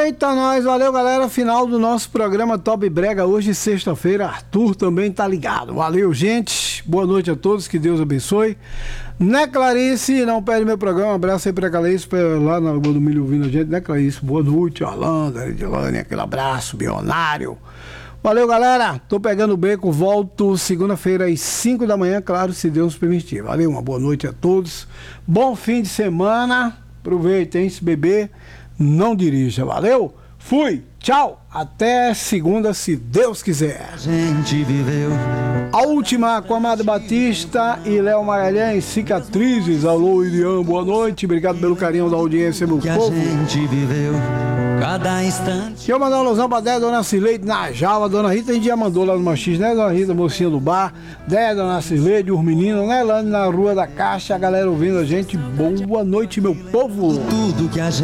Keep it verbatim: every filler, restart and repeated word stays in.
Eita, nós, valeu galera, final do nosso programa Top Brega, hoje sexta-feira, Arthur também tá ligado, valeu gente, boa noite a todos, que Deus abençoe. Né, Clarice, não perde meu programa, um abraço aí pra Clarice, pra lá na Rua do Milho ouvindo a gente, né, Clarice, boa noite, Orlando, Edilane, aquele abraço, bilionário. Valeu galera, tô pegando o beco, volto segunda-feira às cinco da manhã, claro, se Deus permitir. Valeu, uma boa noite a todos, bom fim de semana, aproveitem, se beber, não dirija, valeu? Fui, tchau, até segunda, se Deus quiser. A gente viveu. A última com Amado Batista e Léo Magalhães, Cicatrizes. Alô, Iriam, boa noite, obrigado pelo carinho da audiência, meu Que povo. a gente viveu cada instante. Deixa eu mandar um alusão pra Dé, Dona Cileide, na Java, Dona Rita, a gente já mandou lá no Machis, né, Dona Rita, mocinha do bar, Dé, Dona Cileide, os meninos, né, lá na Rua da Caixa, a galera ouvindo a gente, boa noite, meu povo. Tudo que a gente